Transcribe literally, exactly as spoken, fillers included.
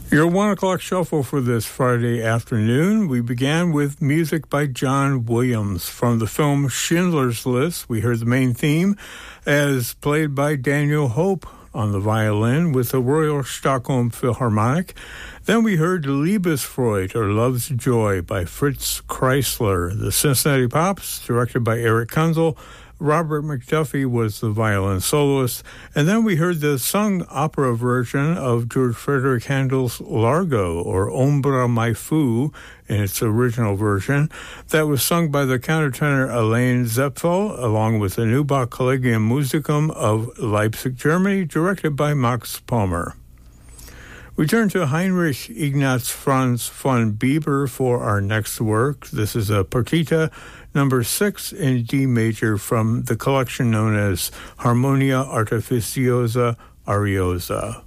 Your one o'clock shuffle for this Friday afternoon. We began with music by John Williams from the film Schindler's List. We heard the main theme as played by Daniel Hope on the violin with the Royal Stockholm Philharmonic. Then we heard Liebesfreude, or Love's Joy, by Fritz Kreisler. The Cincinnati Pops, directed by Eric Kunzel. Robert McDuffie was the violin soloist. And then we heard the sung opera version of George Frederick Handel's Largo, or Ombra Mai Fu, in its original version. That was sung by the countertenor Elaine Zepfel, along with the Neubach Collegium Musicum of Leipzig, Germany, directed by Max Palmer. We turn to Heinrich Ignaz Franz von Bieber for our next work. This is a partita number six in D major from the collection known as Harmonia Artificiosa Ariosa.